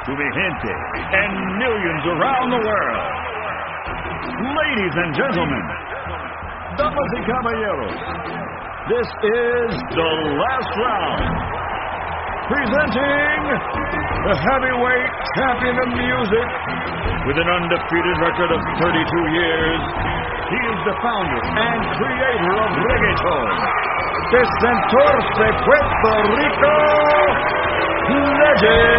to mi gente and millions around the world. Ladies and gentlemen, damas y caballeros, this is the last round. Presenting the heavyweight champion of music with an undefeated record of 32 years. He is the founder and creator of reggaeton. De Santurce, Puerto Rico, Legend.